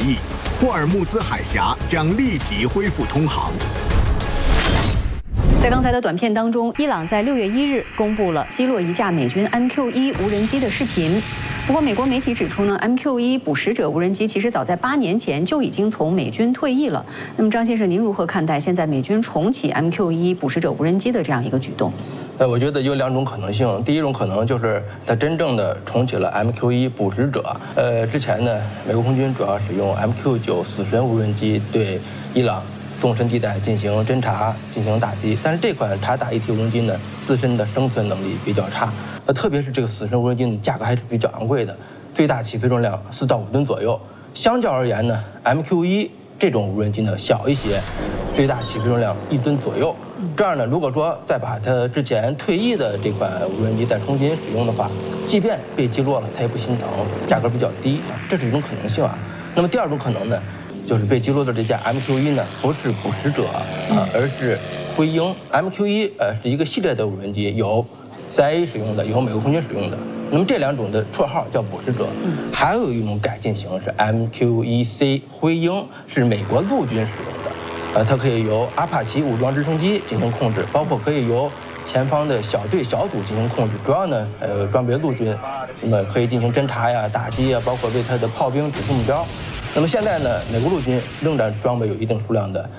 议，霍尔木兹海峡将立即恢复通航。 在刚才的短片当中，伊朗在6月1日公布了击落一架美军 MQ-1无人机的视频。不过，美国媒体指出呢 ，MQ-1捕食者无人机其实早在8年前就已经从美军退役了。那么，张先生，您如何看待现在美军重启 MQ-1捕食者无人机的这样一个举动？ 我觉得有2种可能性。第一种可能就是它真正的重启了 MQ-1捕食者。之前呢，美国空军主要使用 MQ-9死神无人机对伊朗纵深地带进行侦察、进行打击，但是这款察打一体无人机呢，自身的生存能力比较差。特别是这个死神无人机的价格还是比较昂贵的，最大起飞重量4到5吨左右。相较而言呢 ，MQ-1这种无人机呢小一些，最大起飞重量1吨左右。这样呢，如果说再把它之前退役的这款无人机再重新使用的话，即便被击落了，它也不心疼，价格比较低啊，这是一种可能性啊。那么第2种可能呢？就是被击落的这架 MQ-1呢，不是捕食者而是灰鹰。MQ-1是一个系列的无人机，有 CIA 使用的，有美国空军使用的。那么这2种的绰号叫捕食者。还有一种改进型是 MQ-1C 灰鹰，是美国陆军使用的。它可以由阿帕奇武装直升机进行控制，包括可以由前方的小队小组进行控制。主要呢，装备陆军，那么可以进行侦察呀、打击呀，包括为它的炮兵指示目标。那么现在呢，美国陆军仍然装备有一定数量的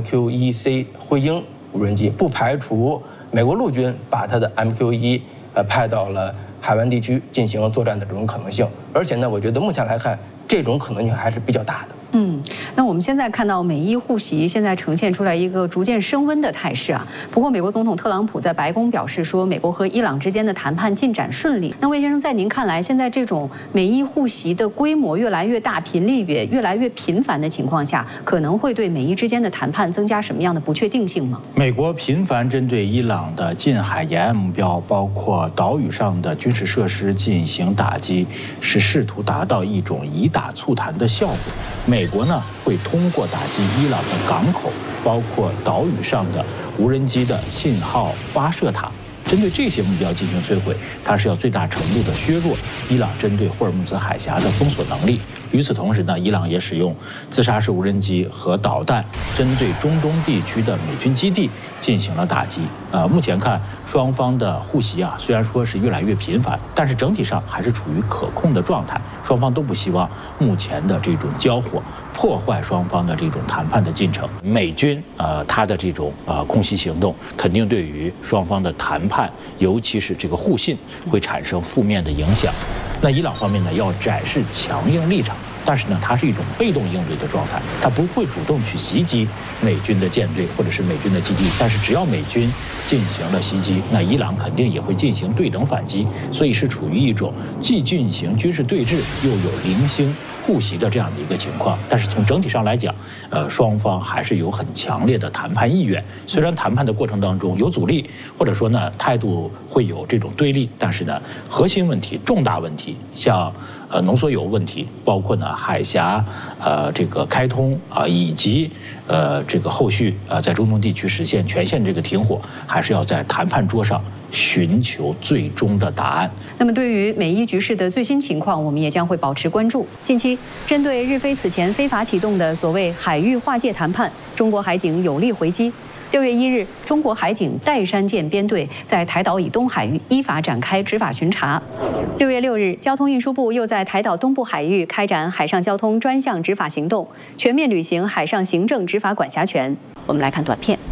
MQ-1C 灰鹰无人机，不排除美国陆军把它的 MQ-1派到了海湾地区进行作战的这种可能性。而且呢，我觉得目前来看，这种可能性还是比较大的。 那我们现在看到美伊互袭现在呈现出来一个逐渐升温的态势啊。不过，美国总统特朗普在白宫表示说，美国和伊朗之间的谈判进展顺利。那魏先生，在您看来，现在这种美伊互袭的规模越来越大，频率也越来越频繁的情况下，可能会对美伊之间的谈判增加什么样的不确定性吗？ 美国频繁针对伊朗的近海沿岸目标，包括岛屿上的军事设施进行打击，是试图达到一种以打促谈的效果。美国呢，会通过打击伊朗的港口，包括岛屿上的无人机的信号发射塔，针对这些目标进行摧毁，它是要最大程度的削弱伊朗针对霍尔木兹海峡的封锁能力。与此同时呢，伊朗也使用自杀式无人机和导弹，针对中东地区的美军基地进行了打击。目前看双方的互袭啊，虽然说是越来越频繁，但是整体上还是处于可控的状态。双方都不希望目前的这种交火破坏双方的这种谈判的进程。美军它的这种空袭行动，肯定对于双方的谈判，尤其是这个互信，会产生负面的影响。那伊朗方面呢，要展示强硬立场，但是呢，它是一种被动应对的状态，它不会主动去袭击美军的舰队或者是美军的基地。但是只要美军进行了袭击，那伊朗肯定也会进行对等反击，所以是处于一种既进行军事对峙，又有零星互袭的这样的一个情况。但是从整体上来讲，双方还是有很强烈的谈判意愿。虽然谈判的过程当中有阻力，或者说呢态度会有这种对立，但是呢核心问题、重大问题，像浓缩铀问题，包括呢海峡这个开通以及这个后续在中东地区实现全线这个停火，还是要在谈判桌上寻求最终的答案。 那么，对于美伊局势的最新情况，我们也将会保持关注。近期，针对日菲此前非法启动的所谓海域划界谈判，中国海警有力回击。6月1日，中国海警岱山舰编队在台岛以东海域依法展开执法巡查。6月6日，交通运输部又在台岛东部海域开展海上交通专项执法行动，全面履行海上行政执法管辖权。我们来看短片。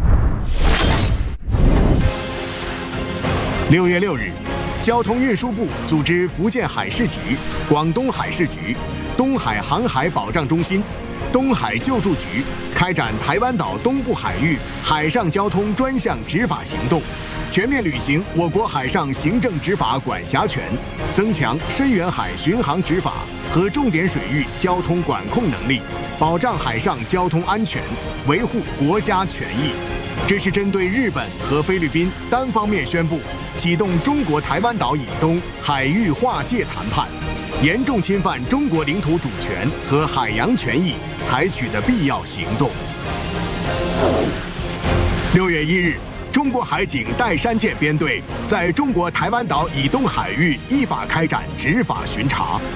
6月6日，交通运输部组织福建海事局、广东海事局、东海航海保障中心、东海救助局开展台湾岛东部海域海上交通专项执法行动，全面履行我国海上行政执法管辖权，增强深远海巡航执法和重点水域交通管控能力，保障海上交通安全，维护国家权益。这是针对日本和菲律宾单方面宣布启动中国台湾岛以东海域划界谈判，严重侵犯中国领土主权和海洋权益采取的必要行动。6月1日，中国海警岱山舰编队在中国台湾岛以东海域依法开展执法巡查，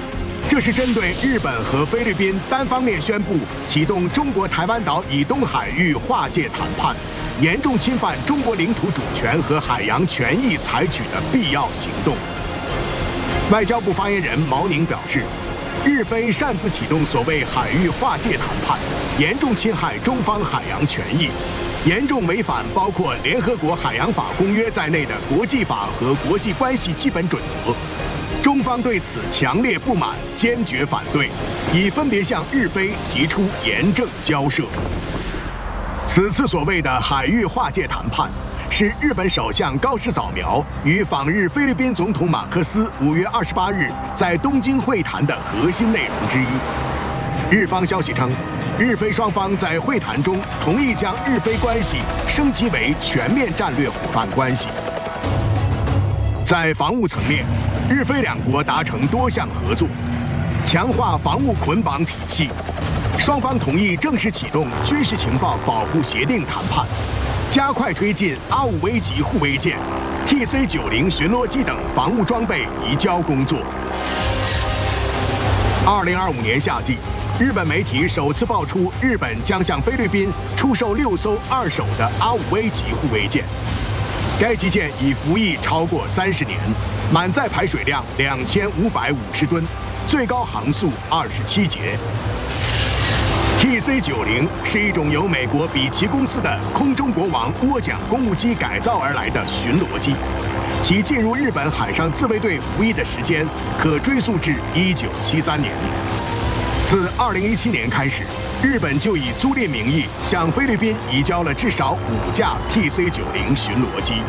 这是针对日本和菲律宾单方面宣布启动中国台湾岛以东海域划界谈判，严重侵犯中国领土主权和海洋权益采取的必要行动。外交部发言人毛宁表示，日菲擅自启动所谓海域划界谈判，严重侵害中方海洋权益，严重违反包括联合国海洋法公约在内的国际法和国际关系基本准则。中方对此强烈不满，坚决反对，已分别向日菲提出严正交涉。此次所谓的海域划界谈判，是日本首相高市早苗与访日菲律宾总统马克思5月28日在东京会谈的核心内容之一。日方消息称，日菲双方在会谈中同意将日菲关系升级为全面战略伙伴关系。在防务层面，日菲两国达成多项合作，强化防务捆绑体系。双方同意正式启动军事情报保护协定谈判，加快推进A5A级护卫舰、TC-90巡逻机等防务装备移交工作。2025年夏季，日本媒体首次爆出日本将向菲律宾出售6艘2手的A5A级护卫舰。该级舰已服役超过30年，满载排水量2550吨，最高航速27节。TC-90是一种由美国比奇公司的空中国王涡桨公务机改造而来的巡逻机，其进入日本海上自卫队服役的时间可追溯至1973年。自2017年开始，日本就以租赁名义向菲律宾移交了至少5架 TC-90巡逻机。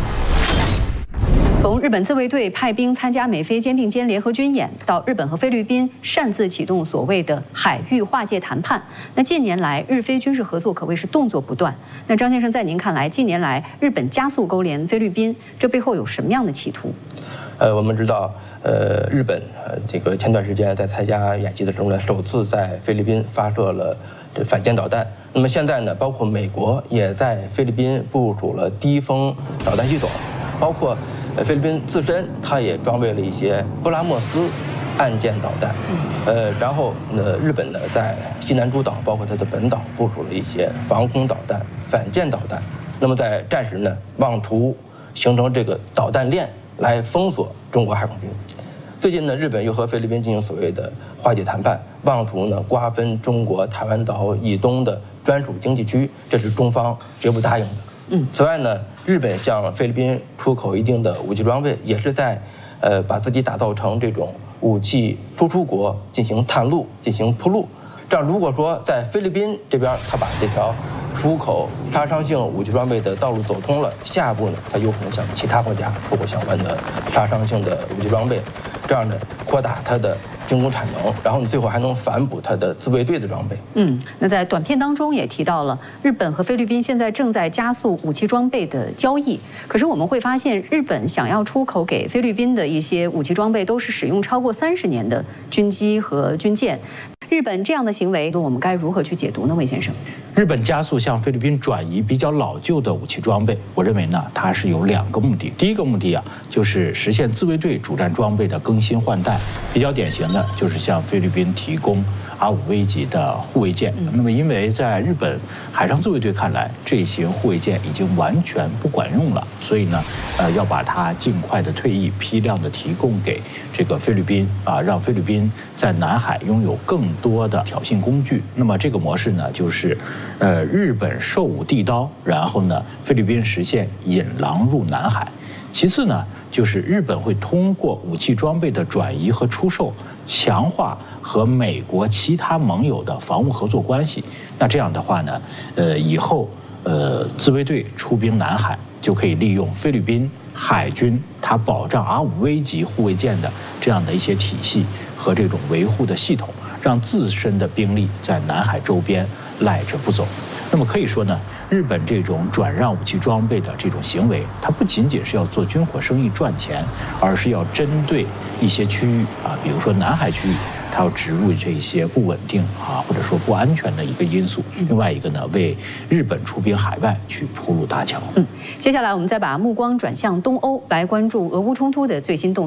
从日本自卫队派兵参加美菲肩并肩联合军演，到日本和菲律宾擅自启动所谓的海域划界谈判，那近年来日菲军事合作可谓是动作不断。那张先生，在您看来，近年来日本加速勾连菲律宾，这背后有什么样的企图？ 我们知道，日本这个前段时间在参加演习的时候呢，首次在菲律宾发射了这反舰导弹。那么现在呢，包括美国也在菲律宾部署了低风导弹系统，包括菲律宾自身它也装备了一些布拉莫斯岸舰导弹。然后日本呢在西南诸岛，包括它的本岛部署了一些防空导弹、反舰导弹。那么在战时呢，妄图形成这个导弹链来封锁中国海空军。最近呢，日本又和菲律宾进行所谓的划界谈判，妄图呢瓜分中国台湾岛以东的专属经济区，这是中方绝不答应的。此外呢，日本向菲律宾出口一定的武器装备，也是在把自己打造成这种武器输出国，进行探路、进行铺路。这样，如果说在菲律宾这边他把这条出口杀伤性武器装备的道路走通了，下一步呢，他有可能向其他国家出口相关的杀伤性的武器装备，这样呢扩大它的军工产能，然后你最后还能反哺它的自卫队的装备。 那在短片当中也提到了，日本和菲律宾现在正在加速武器装备的交易。可是我们会发现，日本想要出口给菲律宾的一些武器装备，都是使用超过30年的军机和军舰。日本这样的行为，我们该如何去解读呢？魏先生， 日本加速向菲律宾转移比较老旧的武器装备，我认为呢，它是有2个目的。第一个目的啊，就是实现自卫队主战装备的更新换代，比较典型的就是向菲律宾提供A5A级的护卫舰。那么，因为在日本海上自卫队看来，这型护卫舰已经完全不管用了，所以呢，要把它尽快的退役，批量的提供给这个菲律宾让菲律宾在南海拥有更多的挑衅工具。那么这个模式呢，就是日本售武地刀，然后呢，菲律宾实现引狼入南海。其次呢，就是日本会通过武器装备的转移和出售，强化和美国其他盟友的防务合作关系。那这样的话呢，以后自卫队出兵南海，就可以利用菲律宾海军它保障A5A级护卫舰的这样的一些体系和这种维护的系统，让自身的兵力在南海周边赖着不走。那么可以说呢，日本这种转让武器装备的这种行为，它不仅仅是要做军火生意赚钱，而是要针对一些区域比如说南海区域，它要植入这些不稳定或者说不安全的一个因素。另外一个呢，为日本出兵海外去铺路搭桥。 接下来我们再把目光转向东欧，来关注俄乌冲突的最新动态。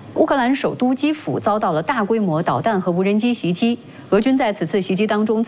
乌克兰首都基辅遭到了大规模导弹和无人机袭击，俄军在此次袭击当中